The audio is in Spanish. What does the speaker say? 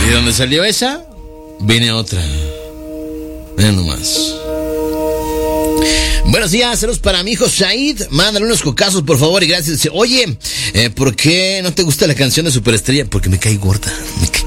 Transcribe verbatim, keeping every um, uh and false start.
Y donde salió esa, viene otra. Vean nomás. Buenos días, saludos para mi hijo Said. Mándale unos cocazos, por favor, y gracias. Oye, eh, ¿por qué no te gusta la canción de Superestrella? Porque me cae gorda. Me cae